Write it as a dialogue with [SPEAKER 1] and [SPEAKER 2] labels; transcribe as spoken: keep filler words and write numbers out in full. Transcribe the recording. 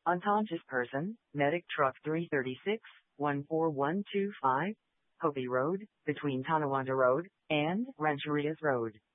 [SPEAKER 1] Unconscious person, medic truck three thirty-six, one four one two five, Hopi Road, between Tonawanda Road and Rancherias Road.